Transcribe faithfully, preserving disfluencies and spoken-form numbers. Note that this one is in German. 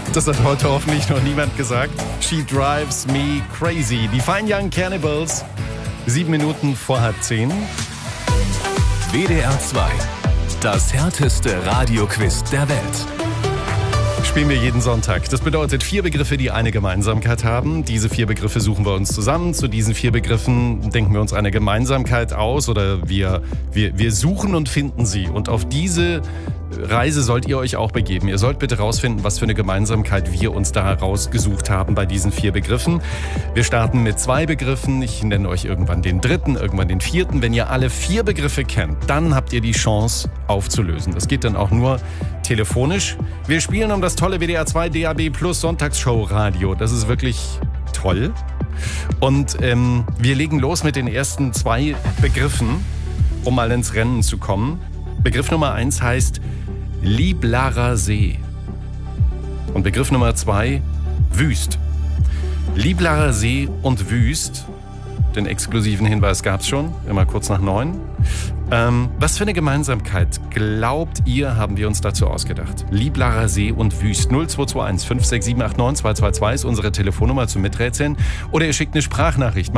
Das hat heute hoffentlich noch niemand gesagt. She drives me crazy. Die Fine Young Cannibals. Sieben Minuten vor halb zehn. W D R zwei. Das härteste Radioquiz der Welt. Spielen wir jeden Sonntag. Das bedeutet vier Begriffe, die eine Gemeinsamkeit haben. Diese vier Begriffe suchen wir uns zusammen. Zu diesen vier Begriffen denken wir uns eine Gemeinsamkeit aus oder wir, wir, wir suchen und finden sie. Und auf diese Reise sollt ihr euch auch begeben. Ihr sollt bitte rausfinden, was für eine Gemeinsamkeit wir uns da rausgesucht haben bei diesen vier Begriffen. Wir starten mit zwei Begriffen. Ich nenne euch irgendwann den dritten, irgendwann den vierten. Wenn ihr alle vier Begriffe kennt, dann habt ihr die Chance aufzulösen. Das geht dann auch nur telefonisch. Wir spielen um das tolle W D R zwei D A B Plus Sonntagsshow Radio. Das ist wirklich toll. Und ähm, wir legen los mit den ersten zwei Begriffen, um mal ins Rennen zu kommen. Begriff Nummer eins heißt Liblarer See. Und Begriff Nummer zwei, Wüst. Liblarer See und Wüst. Den exklusiven Hinweis gab es schon, immer kurz nach neun. Ähm, was für eine Gemeinsamkeit, glaubt ihr, haben wir uns dazu ausgedacht? Liblarer See und Wüst. null zwei zwei eins fünf sechs sieben acht neun zwei zwei zwei ist unsere Telefonnummer zum Miträtseln. Oder ihr schickt eine Sprachnachricht.